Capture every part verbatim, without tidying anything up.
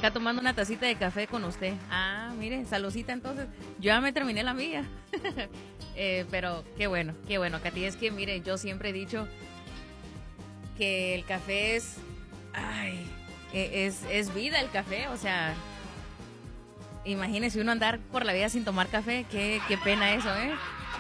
acá tomando una tacita de café con usted. Ah, mire, saludcita entonces. Yo ya me terminé la mía. eh, pero qué bueno, qué bueno, Katy. Es que, mire, yo siempre he dicho que el café es... Ay, es, es vida el café, o sea... Imagínese uno andar por la vida sin tomar café. Qué, qué pena eso, ¿eh?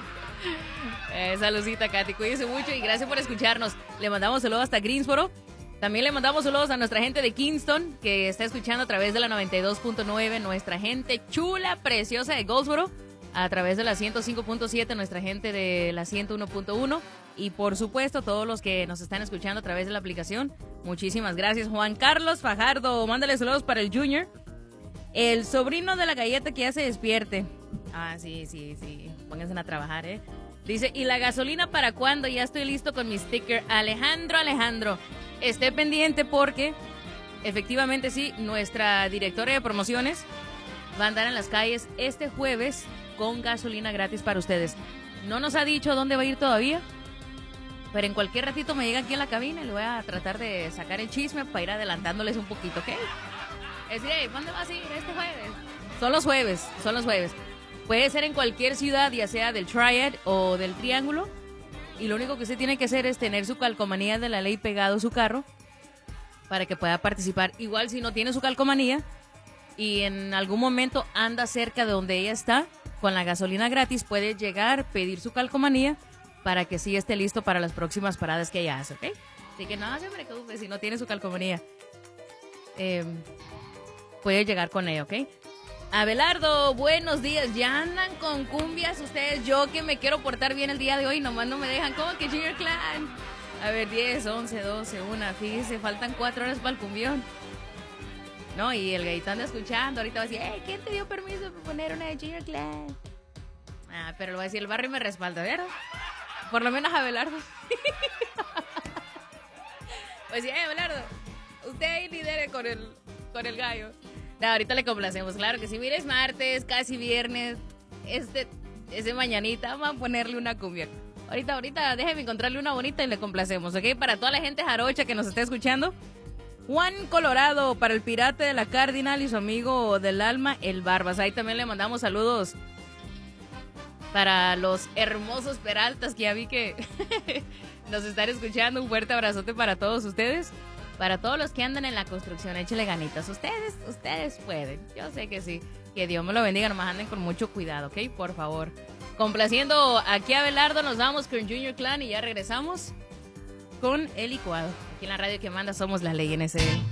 eh saludcita, Katy. Cuídese mucho y gracias por escucharnos. Le mandamos saludos hasta Greensboro. También le mandamos saludos a nuestra gente de Kingston, que está escuchando a través de la noventa y dos punto nueve. Nuestra gente chula, preciosa de Goldsboro, a través de la ciento cinco punto siete. Nuestra gente de la ciento uno punto uno. Y por supuesto, todos los que nos están escuchando a través de la aplicación. Muchísimas gracias. Juan Carlos Fajardo, mándale saludos para el Junior. El sobrino de la galleta que ya se despierte. Ah, sí, sí, sí. Pónganse a trabajar, ¿eh? Dice, ¿y la gasolina para cuándo? Ya estoy listo con mi sticker. Alejandro, Alejandro, esté pendiente porque efectivamente sí, nuestra directora de promociones va a andar en las calles este jueves con gasolina gratis para ustedes. No nos ha dicho dónde va a ir todavía, pero en cualquier ratito me llega aquí en la cabina y le voy a tratar de sacar el chisme para ir adelantándoles un poquito, ¿ok? Es decir, hey, ¿dónde vas a ir este jueves? Son los jueves, son los jueves. Puede ser en cualquier ciudad, ya sea del Triad o del Triángulo. Y lo único que usted tiene que hacer es tener su calcomanía de la ley pegado a su carro para que pueda participar. Igual si no tiene su calcomanía y en algún momento anda cerca de donde ella está, con la gasolina gratis puede llegar, pedir su calcomanía para que sí esté listo para las próximas paradas que ella hace, ¿ok? Así que no se preocupe si no tiene su calcomanía. Eh, puede llegar con ella, ¿ok? Abelardo, buenos días. Ya andan con cumbias ustedes. Yo que me quiero portar bien el día de hoy, nomás no me dejan. ¿Cómo que Junior Clan? A ver, diez, once, doce, una. Fíjese, faltan cuatro horas para el cumbión. No, y el gallito anda escuchando. Ahorita va a decir, hey, ¿quién te dio permiso para poner una de Junior Clan? Ah, pero lo va a decir, el barrio me respalda, ¿verdad? Por lo menos Abelardo. Pues sí, hey, Abelardo, usted ahí lidere con el, con el gallo. No, ahorita le complacemos, claro que sí. Mire, es martes, casi viernes. Este, ese mañanita, vamos a ponerle una cumbia. Ahorita, ahorita, déjeme encontrarle una bonita y le complacemos, ¿ok? Para toda la gente jarocha que nos está escuchando. Juan Colorado, para el pirata de la Cardinal y su amigo del alma, el Barbas. Ahí también le mandamos saludos para los hermosos Peraltas que ya vi que nos están escuchando. Un fuerte abrazote para todos ustedes. Para todos los que andan en la construcción, échale ganitas. Ustedes, ustedes pueden. Yo sé que sí. Que Dios me lo bendiga. Nomás anden con mucho cuidado, ¿ok? Por favor. Complaciendo aquí a Abelardo, nos vamos con Junior Clan y ya regresamos con el licuado. Aquí en la radio que manda somos la ley N S D.